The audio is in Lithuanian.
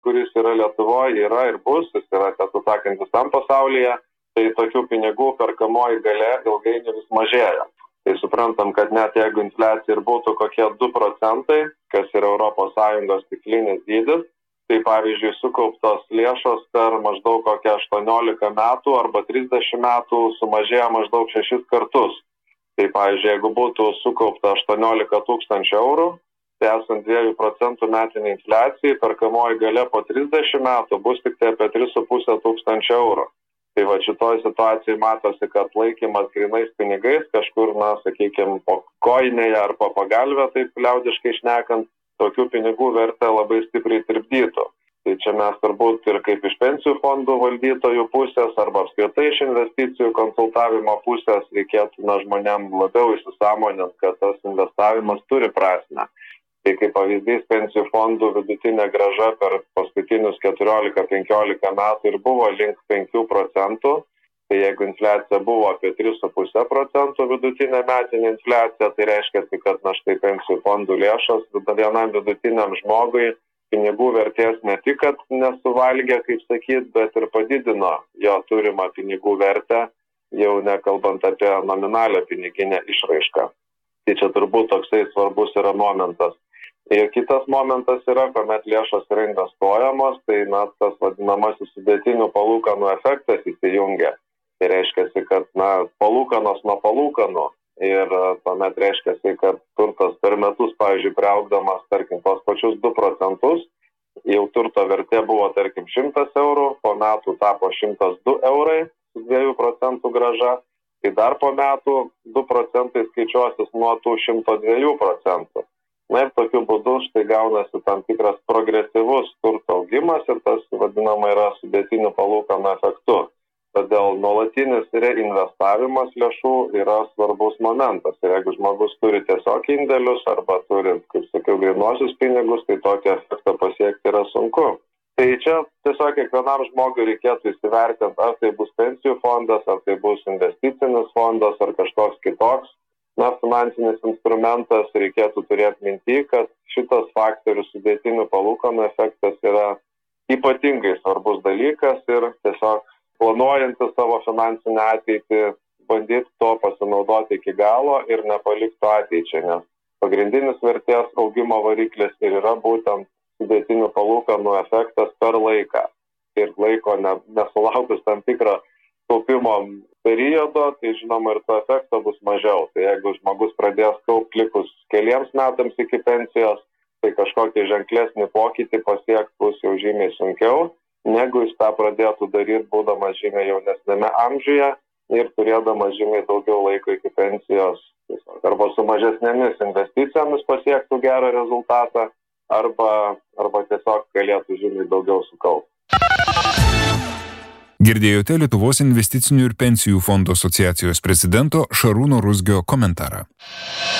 kuris yra Lietuvoje, yra ir bus, jis yra, tiesą sakant, visam pasaulyje, tai tokių pinigų perkamoji galia ilgainiui vis mažėja. Tai suprantam, kad net jeigu infliacija ir būtų kokie 2 procentai, kas yra ES tikslinis dydis, tai pavyzdžiui sukauptos lėšos per maždaug kokią 18 metų arba 30 metų sumažėja maždaug 6 kartus. Tai pavyzdžiui, jeigu būtų sukaupta 18 tūkstančių eurų, tai esant 2 procentų metinė infliacija, perkamoji galia po 30 metų bus tik tai apie 3,5 tūkstančio eurų. Tai va šitoj situacijai matosi, kad laikymas grynais pinigais kažkur, sakykime, po kojinėje ar po pagalvę, taip liaudiškai šnekant, tokių pinigų vertę labai stipriai tirpdytų. Tai čia mes turbūt ir kaip iš pensijų fondų valdytojų pusės arba apskritai iš investicijų konsultavimo pusės reikėtų žmonėm labiau įsisąmonint, kad tas investavimas turi prasmę. Tai kaip pavyzdys pensijų fondų vidutinė grąža per paskutinius 14-15 metų ir buvo link 5 procentų. Tai jeigu infliacija buvo apie 3,5 procentų vidutinė metinė infliacija, tai reiškia, kad štai pensijų fondų lėšos vienam vidutiniam žmogui pinigų vertės ne tik, kad nesuvalgė, kaip sakyt, bet ir padidino jo turimą pinigų vertę, jau nekalbant apie nominalią piniginę išraišką. Tai čia turbūt toksai svarbus yra momentas. Ir kitas momentas yra, kuomet lėšos yra investuojamos, tai tas vadinamasis sudėtinių palūkanų efektas įsijungia. Tai reiškia, kad palūkanos nuo palūkanų ir tuomet reiškia, kad turtas per metus, pavyzdžiui, priaugdamas, tarkim, tos pačius 2 procentus, jau turto vertė buvo, tarkim, 100 eurų, po metų tapo 102 eurai su 2 procentų grąža, tai dar po metų 2 procentai skaičiuosis nuo tų 102 procentų. Ir tokiu būdu štai gaunasi tam tikras progresyvus turto augimas ir tas vadinama yra sudėtinių palūkanų efektu. Todėl nuolatinis reinvestavimas lėšų yra svarbus momentas. Ir jeigu žmogus turi tiesiog indėlius arba turi, kaip sakiau, grynuosius pinigus, tai tokį efektą pasiekti yra sunku. Tai čia tiesiog kiekvienam žmogui reikėtų įsivertinti, ar tai bus pensijų fondas, ar tai bus investicinis fondas, ar kažkoks kitoks finansinis instrumentas. Reikėtų turėti minty, kad šitas faktorius sudėtinių palūkanų efektas yra ypatingai svarbus dalykas ir tiesiog planuojantis savo finansinę ateitį, bandyti to pasinaudoti iki galo ir nepalikti ateičiai, nes pagrindinis vertės augimo variklis ir yra būtent sudėtinių palūkanų efektas per laiką. Ir laiko nesulaukus tam tikrą taupimo periodo, tai žinoma ir to efekto bus mažiau. Tai jeigu žmogus pradės kaupti likus keliems metams iki pensijos, tai kažkokį ženklesnį pokytį pasiekti bus jau žymiai sunkiau, negu jis tą pradėtų daryti būdamas žymiai jaunesnėme amžiuje ir turėdamas žymiai daugiau laiko iki pensijos. Arba su mažesnėmis investicijomis pasiektų gerą rezultatą, arba tiesiog galėtų žymiai daugiau sukaupti. Girdėjote Lietuvos investicinių ir pensijų fondų asociacijos prezidento Šarūno Ruzgio komentarą.